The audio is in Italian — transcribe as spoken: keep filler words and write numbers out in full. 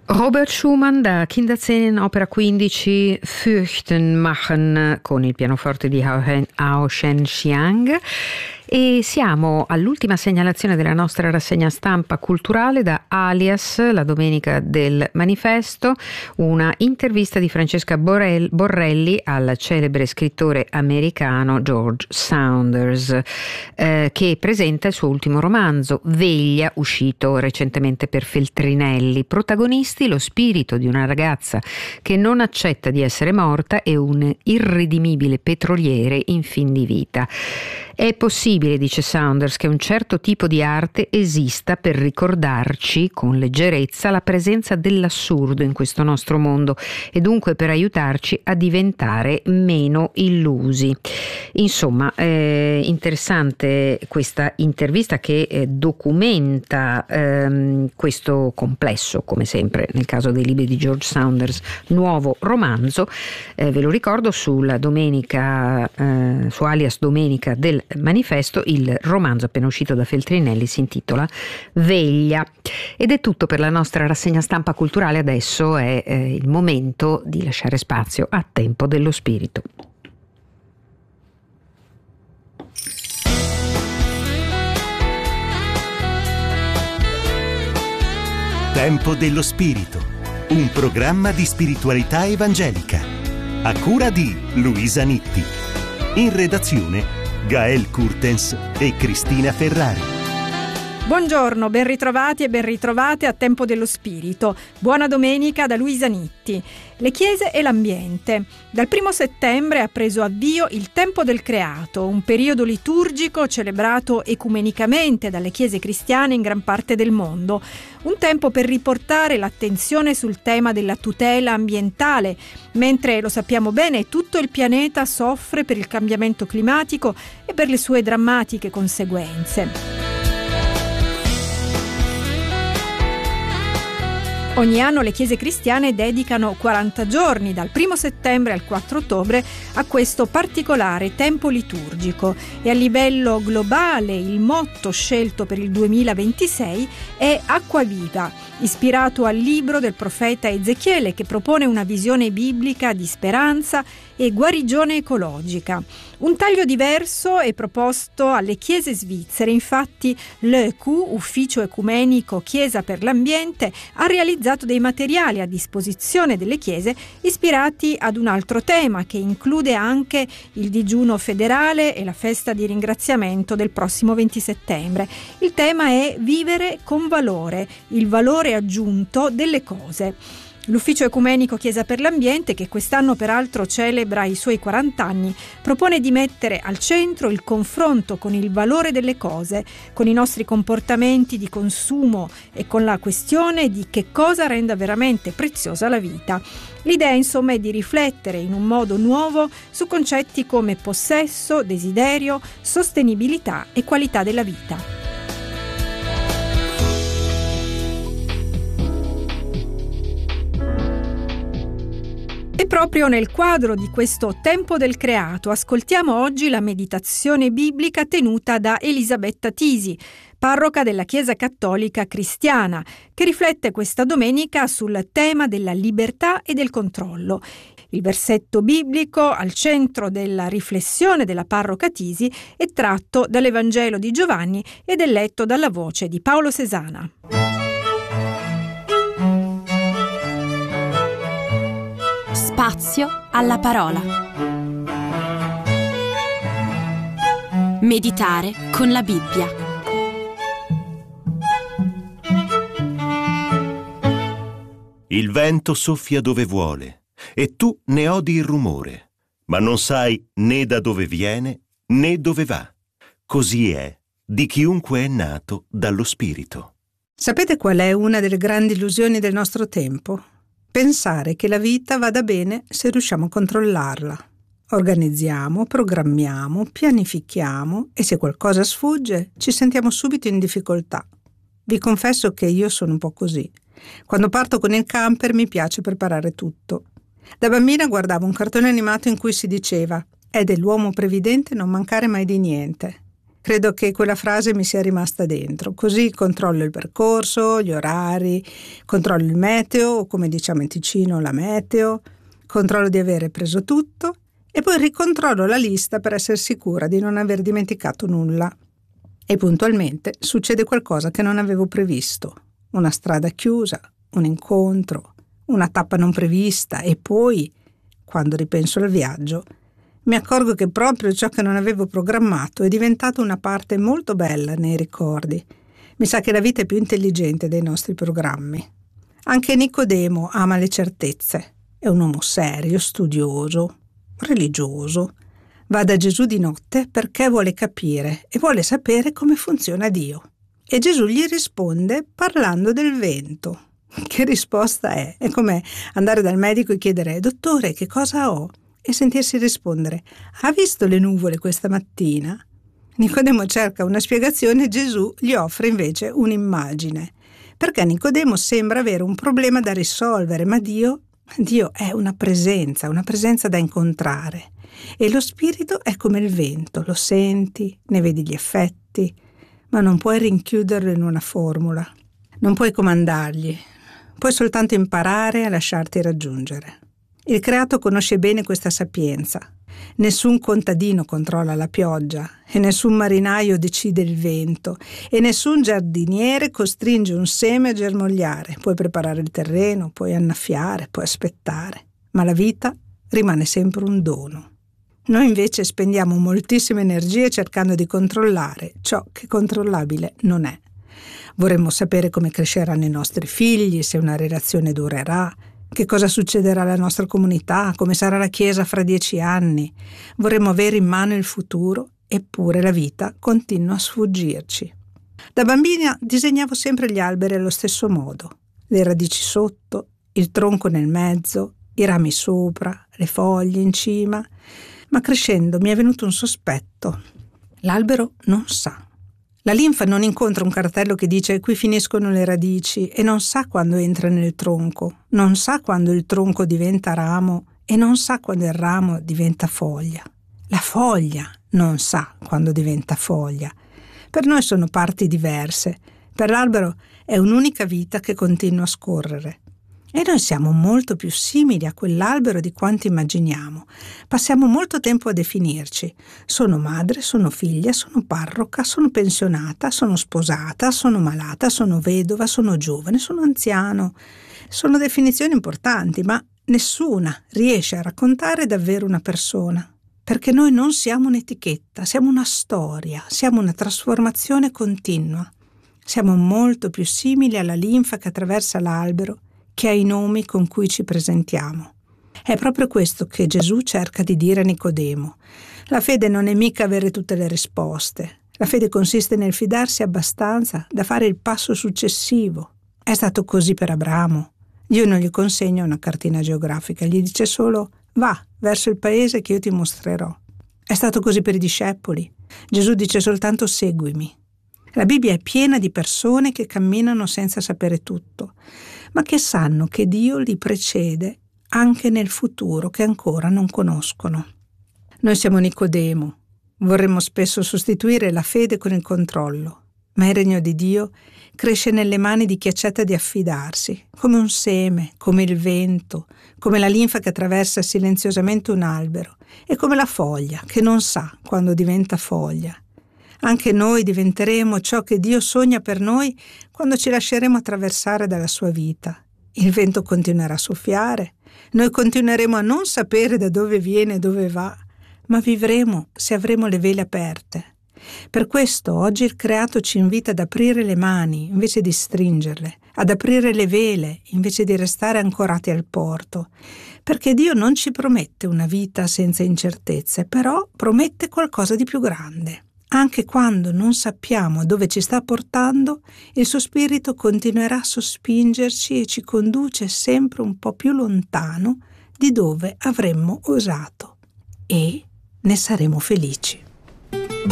Robert Schumann da Kinderzählen, opera quindici, Fürchten machen, con il pianoforte di Ao Shen Xiang. E siamo all'ultima segnalazione della nostra rassegna stampa culturale da Alias, la domenica del Manifesto, una intervista di Francesca Borrelli al celebre scrittore americano George Saunders, eh, che presenta il suo ultimo romanzo, Veglia, uscito recentemente per Feltrinelli. Protagonisti lo spirito di una ragazza che non accetta di essere morta e un irredimibile petroliere in fin di vita. È possibile, dice Saunders, che un certo tipo di arte esista per ricordarci con leggerezza la presenza dell'assurdo in questo nostro mondo e dunque per aiutarci a diventare meno illusi. Insomma, eh, interessante questa intervista che eh, documenta ehm, questo complesso, come sempre nel caso dei libri di George Saunders, nuovo romanzo. Eh, ve lo ricordo, sulla domenica, eh, su Alias Domenica del Manifesto, il romanzo appena uscito da Feltrinelli si intitola Veglia. Ed è tutto per la nostra rassegna stampa culturale. Adesso è eh, il momento di lasciare spazio a Tempo dello Spirito. Tempo dello Spirito, un programma di spiritualità evangelica, a cura di Luisa Nitti. In redazione Gael Kurtens e Cristina Ferrari. Buongiorno, ben ritrovati e ben ritrovate a Tempo dello Spirito. Buona domenica da Luisa Nitti. Le chiese e l'ambiente. Dal primo settembre ha preso avvio il Tempo del Creato, un periodo liturgico celebrato ecumenicamente dalle chiese cristiane in gran parte del mondo. Un tempo per riportare l'attenzione sul tema della tutela ambientale, mentre, lo sappiamo bene, tutto il pianeta soffre per il cambiamento climatico e per le sue drammatiche conseguenze. Ogni anno le chiese cristiane dedicano quaranta giorni, dal primo settembre al quattro ottobre, a questo particolare tempo liturgico e a livello globale il motto scelto per il duemilaventisei è Acqua Viva, ispirato al libro del profeta Ezechiele, che propone una visione biblica di speranza e guarigione ecologica. Un taglio diverso è proposto alle chiese svizzere, infatti l'E Q, Ufficio Ecumenico Chiesa per l'Ambiente, ha realizzato dei materiali a disposizione delle chiese ispirati ad un altro tema che include anche il digiuno federale e la festa di ringraziamento del prossimo venti settembre. Il tema è Vivere con valore, il valore aggiunto delle cose. L'Ufficio Ecumenico Chiesa per l'Ambiente, che quest'anno peraltro celebra i suoi quaranta anni, propone di mettere al centro il confronto con il valore delle cose, con i nostri comportamenti di consumo e con la questione di che cosa renda veramente preziosa la vita. L'idea, insomma, è di riflettere in un modo nuovo su concetti come possesso, desiderio, sostenibilità e qualità della vita. E proprio nel quadro di questo Tempo del Creato ascoltiamo oggi la meditazione biblica tenuta da Elisabetta Tisi, parroca della Chiesa Cattolica Cristiana, che riflette questa domenica sul tema della libertà e del controllo. Il versetto biblico al centro della riflessione della parroca Tisi è tratto dall'Evangelo di Giovanni ed è letto dalla voce di Paolo Sesana. Spazio alla parola. Meditare con la Bibbia. Il vento soffia dove vuole e tu ne odi il rumore, ma non sai né da dove viene né dove va. Così è di chiunque è nato dallo Spirito. Sapete qual è una delle grandi illusioni del nostro tempo? Pensare che la vita vada bene se riusciamo a controllarla. Organizziamo, programmiamo, pianifichiamo e se qualcosa sfugge ci sentiamo subito in difficoltà. Vi confesso che io sono un po' così. Quando parto con il camper mi piace preparare tutto. Da bambina guardavo un cartone animato in cui si diceva «È dell'uomo previdente non mancare mai di niente». Credo che quella frase mi sia rimasta dentro. Così controllo il percorso, gli orari, controllo il meteo, o come diciamo in Ticino la meteo, controllo di avere preso tutto e poi ricontrollo la lista per essere sicura di non aver dimenticato nulla. E puntualmente succede qualcosa che non avevo previsto. Una strada chiusa, un incontro, una tappa non prevista e poi, quando ripenso al viaggio, mi accorgo che proprio ciò che non avevo programmato è diventato una parte molto bella nei ricordi. Mi sa che la vita è più intelligente dei nostri programmi. Anche Nicodemo ama le certezze. È un uomo serio, studioso, religioso. Va da Gesù di notte perché vuole capire e vuole sapere come funziona Dio. E Gesù gli risponde parlando del vento. Che risposta è? È come andare dal medico e chiedere: dottore, che cosa ho? E sentirsi rispondere: ha visto le nuvole questa mattina? Nicodemo cerca una spiegazione e Gesù gli offre invece un'immagine. Perché Nicodemo sembra avere un problema da risolvere, ma Dio, Dio è una presenza, una presenza da incontrare. E lo spirito è come il vento, lo senti, ne vedi gli effetti, ma non puoi rinchiuderlo in una formula. Non puoi comandargli, puoi soltanto imparare a lasciarti raggiungere. Il creato conosce bene questa sapienza. Nessun contadino controlla la pioggia e nessun marinaio decide il vento e nessun giardiniere costringe un seme a germogliare. Puoi preparare il terreno, puoi annaffiare, puoi aspettare, ma la vita rimane sempre un dono. Noi invece spendiamo moltissime energie cercando di controllare ciò che controllabile non è. Vorremmo sapere come cresceranno i nostri figli, se una relazione durerà, che cosa succederà alla nostra comunità, come sarà la Chiesa fra dieci anni. Vorremmo avere in mano il futuro, eppure la vita continua a sfuggirci. Da bambina disegnavo sempre gli alberi allo stesso modo. Le radici sotto, il tronco nel mezzo, i rami sopra, le foglie in cima. Ma crescendo mi è venuto un sospetto. L'albero non sa. La linfa non incontra un cartello che dice qui finiscono le radici e non sa quando entra nel tronco, non sa quando il tronco diventa ramo e non sa quando il ramo diventa foglia. La foglia non sa quando diventa foglia. Per noi sono parti diverse, per l'albero è un'unica vita che continua a scorrere. E noi siamo molto più simili a quell'albero di quanto immaginiamo. Passiamo molto tempo a definirci. Sono madre, sono figlia, sono parroca, sono pensionata, sono sposata, sono malata, sono vedova, sono giovane, sono anziano. Sono definizioni importanti, ma nessuna riesce a raccontare davvero una persona. Perché noi non siamo un'etichetta, siamo una storia, siamo una trasformazione continua. Siamo molto più simili alla linfa che attraversa l'albero che ai nomi con cui ci presentiamo. È proprio questo che Gesù cerca di dire a Nicodemo. La fede non è mica avere tutte le risposte. La fede consiste nel fidarsi abbastanza da fare il passo successivo. È stato così per Abramo. Dio non gli consegna una cartina geografica, gli dice solo va verso il paese che io ti mostrerò. È stato così per i discepoli. Gesù dice soltanto seguimi. La Bibbia è piena di persone che camminano senza sapere tutto, ma che sanno che Dio li precede anche nel futuro che ancora non conoscono. Noi siamo Nicodemo, vorremmo spesso sostituire la fede con il controllo, ma il regno di Dio cresce nelle mani di chi accetta di affidarsi, come un seme, come il vento, come la linfa che attraversa silenziosamente un albero e come la foglia che non sa quando diventa foglia. Anche noi diventeremo ciò che Dio sogna per noi quando ci lasceremo attraversare dalla sua vita. Il vento continuerà a soffiare, noi continueremo a non sapere da dove viene e dove va, ma vivremo se avremo le vele aperte. Per questo oggi il creato ci invita ad aprire le mani invece di stringerle, ad aprire le vele invece di restare ancorati al porto, perché Dio non ci promette una vita senza incertezze, però promette qualcosa di più grande. Anche quando non sappiamo dove ci sta portando, il suo spirito continuerà a sospingerci e ci conduce sempre un po' più lontano di dove avremmo osato. E ne saremo felici.